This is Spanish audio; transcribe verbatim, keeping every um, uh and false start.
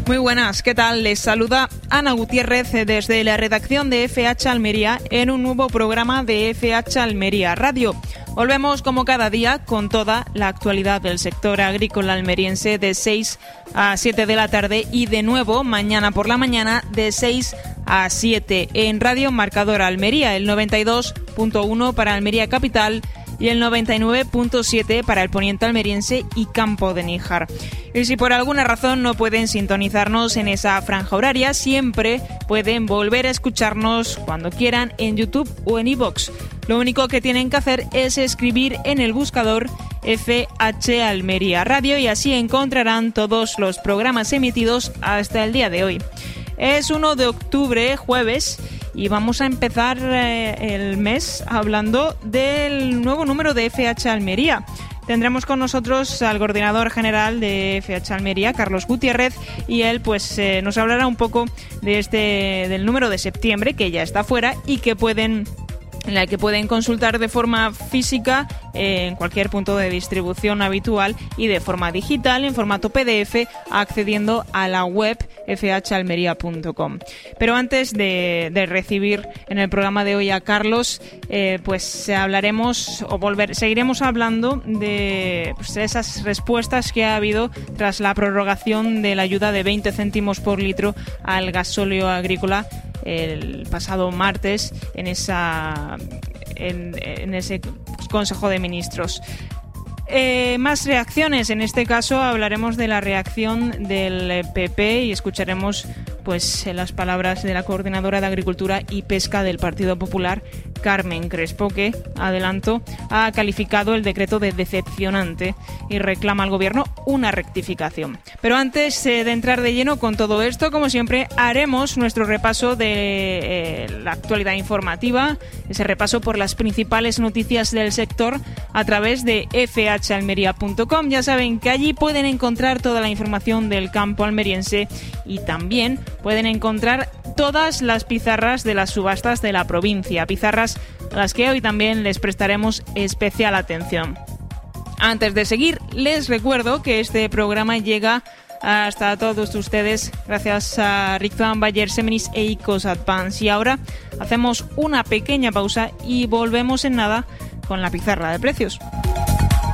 Muy buenas, ¿qué tal? Les saluda Ana Gutiérrez desde la redacción de F H Almería en un nuevo programa de F H Almería Radio. Volvemos como cada día con toda la actualidad del sector agrícola almeriense de seis a siete de la tarde y de nuevo mañana por la mañana de seis a siete en Radio Marcador Almería, el noventa y dos punto uno para Almería Capital y el noventa y nueve punto siete para el poniente almeriense y Campo de Níjar. Y si por alguna razón no pueden sintonizarnos en esa franja horaria, siempre pueden volver a escucharnos cuando quieran en YouTube o en iVoox. Lo único que tienen que hacer es escribir en el buscador F H Almería Radio y así encontrarán todos los programas emitidos hasta el día de hoy. Es uno de octubre, jueves, y vamos a empezar eh, el mes hablando del nuevo número de F H Almería. Tendremos con nosotros al coordinador general de F H Almería, Carlos Gutiérrez, y él pues eh, nos hablará un poco de este del número de septiembre, que ya está fuera y que pueden en la que pueden consultar de forma física eh, en cualquier punto de distribución habitual y de forma digital en formato P D F accediendo a la web f h almería punto com. Pero antes de, de recibir en el programa de hoy a Carlos, eh, pues hablaremos o volver, seguiremos hablando de pues, esas respuestas que ha habido tras la prorrogación de la ayuda de veinte céntimos por litro al gasóleo agrícola el pasado martes en esa en, en ese Consejo de Ministros. Eh, más reacciones, en este caso hablaremos de la reacción del P P y escucharemos pues las palabras de la coordinadora de Agricultura y Pesca del Partido Popular, Carmen Crespo, que, adelanto, ha calificado el decreto de decepcionante y reclama al Gobierno una rectificación. Pero antes eh, de entrar de lleno con todo esto, como siempre, haremos nuestro repaso de eh, la actualidad informativa, ese repaso por las principales noticias del sector a través de f h almería punto com. Ya saben que allí pueden encontrar toda la información del campo almeriense y también pueden encontrar todas las pizarras de las subastas de la provincia, pizarras a las que hoy también les prestaremos especial atención. Antes de seguir, les recuerdo que este programa llega hasta todos ustedes gracias a Richthofen Bayer Seminis e Icos Advance. Y ahora hacemos una pequeña pausa y volvemos en nada con la pizarra de precios.